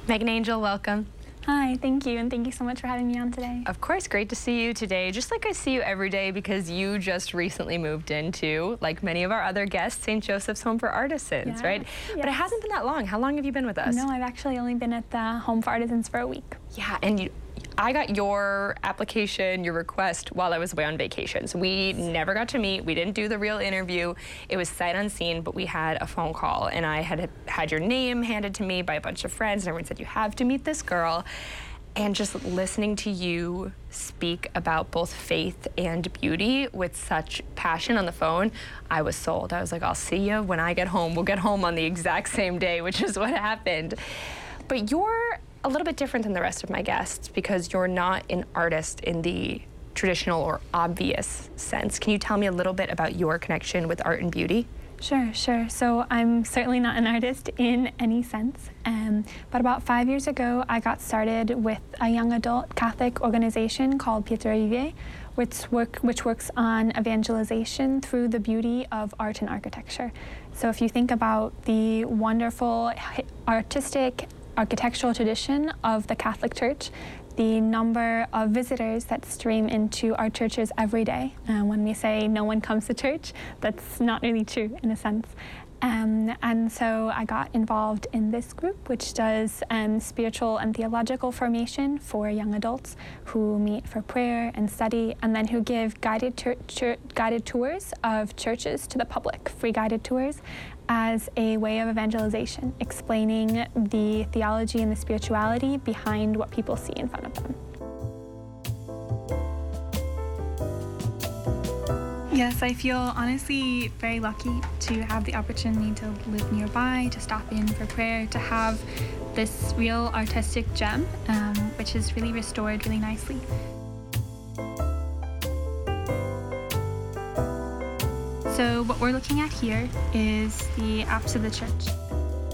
Megan Angel, welcome. Hi, thank you, and thank you so much for having me on today. Of course, great to see you today, just like I see you every day because you just recently moved into, like many of our other guests, St. Joseph's Home for Artisans, right? Yes. But it hasn't been that long. How long have you been with us? No, I've actually only been at the Home for Artisans for a week. Yeah, and I got your application, your request, while I was away on vacation. So we never got to meet. We didn't do the real interview. It was sight unseen, but we had a phone call, and I had your name handed to me by a bunch of friends, and everyone said, you have to meet this girl. And just listening to you speak about both faith and beauty with such passion on the phone, I was sold. I was like, I'll see you when I get home. We'll get home on the exact same day, which is what happened. But you're a little bit different than the rest of my guests because you're not an artist in the traditional or obvious sense. Can you tell me a little bit about your connection with art and beauty? Sure. So I'm certainly not an artist in any sense, but about 5 years ago, I got started with a young adult Catholic organization called Pietra Vive, which works on evangelization through the beauty of art and architecture. So if you think about the wonderful artistic architectural tradition of the Catholic Church, the number of visitors that stream into our churches every day. When we say no one comes to church, that's not really true in a sense. And so I got involved in this group, which does spiritual and theological formation for young adults who meet for prayer and study, and then who give guided tours of churches to the public, free guided tours, as a way of evangelization, explaining the theology and the spirituality behind what people see in front of them. Yes, I feel honestly very lucky to have the opportunity to live nearby, to stop in for prayer, to have this real artistic gem, which is really restored really nicely. So what we're looking at here is the apse of the church.